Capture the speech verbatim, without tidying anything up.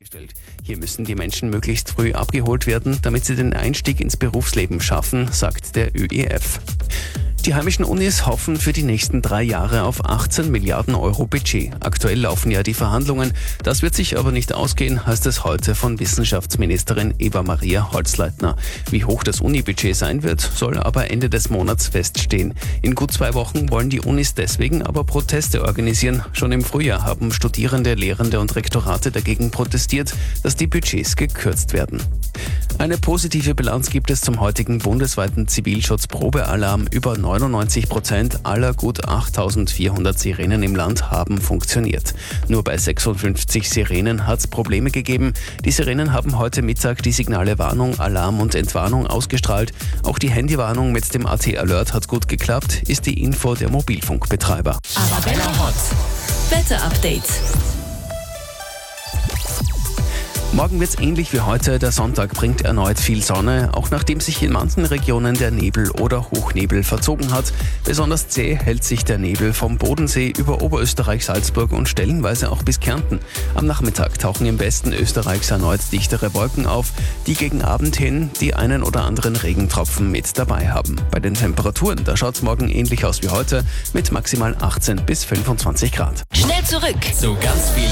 Hier müssen die Menschen möglichst früh abgeholt werden, damit sie den Einstieg ins Berufsleben schaffen, sagt der Ö E F. Die heimischen Unis hoffen für die nächsten drei Jahre auf achtzehn Milliarden Euro Budget. Aktuell laufen ja die Verhandlungen. Das wird sich aber nicht ausgehen, heißt es heute von Wissenschaftsministerin Eva-Maria Holzleitner. Wie hoch das Uni-Budget sein wird, soll aber Ende des Monats feststehen. In gut zwei Wochen wollen die Unis deswegen aber Proteste organisieren. Schon im Frühjahr haben Studierende, Lehrende und Rektorate dagegen protestiert, dass die Budgets gekürzt werden. Eine positive Bilanz gibt es zum heutigen bundesweiten Zivilschutz-Probealarm. Über neunundneunzig Prozent aller gut achttausendvierhundert Sirenen im Land haben funktioniert. Nur bei sechsundfünfzig Sirenen hat es Probleme gegeben. Die Sirenen haben heute Mittag die Signale Warnung, Alarm und Entwarnung ausgestrahlt. Auch die Handywarnung mit dem A T Alert hat gut geklappt, ist die Info der Mobilfunkbetreiber. Arabella Hot. Wetterupdate. Morgen wird's ähnlich wie heute. Der Sonntag bringt erneut viel Sonne, auch nachdem sich in manchen Regionen der Nebel oder Hochnebel verzogen hat. Besonders zäh hält sich der Nebel vom Bodensee über Oberösterreich, Salzburg und stellenweise auch bis Kärnten. Am Nachmittag tauchen im Westen Österreichs erneut dichtere Wolken auf, die gegen Abend hin die einen oder anderen Regentropfen mit dabei haben. Bei den Temperaturen, da schaut's morgen ähnlich aus wie heute, mit maximal achtzehn bis fünfundzwanzig Grad. Schnell zurück zu ganz viel